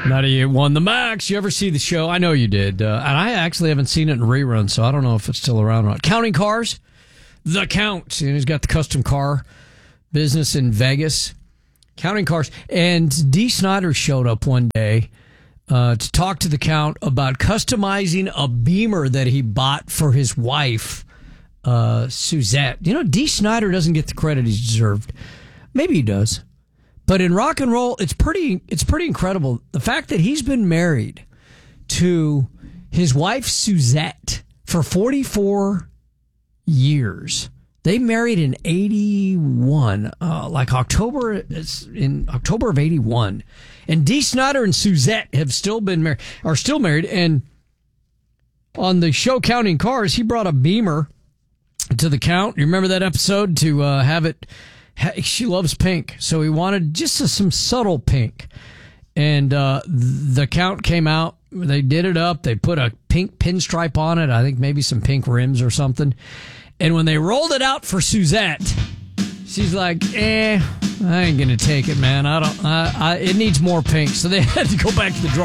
Now you won the Max. You ever see the show? I know you did. And I actually haven't seen it in rerun, so I don't know if it's still around or not. Counting Cars. The Count. And he's got the custom car business in Vegas. Counting Cars. And Dee Snider showed up one day to talk to the Count about customizing a Beamer that he bought for his wife, Suzette. You know, Dee Snider doesn't get the credit he's deserved. Maybe he does. But in rock and roll, it's pretty incredible. The fact that he's been married to his wife, Suzette, for 44 years. They married in 81, in October of 81. And Dee Snider and Suzette are still married. And on the show Counting Cars, he brought a Beamer to the Count. You remember that episode? To have it. She loves pink, so he wanted just some subtle pink. And the Count came out. They did it up. They put a pink pinstripe on it. I think maybe some pink rims or something. And when they rolled it out for Suzette, she's like, I ain't going to take it, man. It needs more pink. So they had to go back to the drawing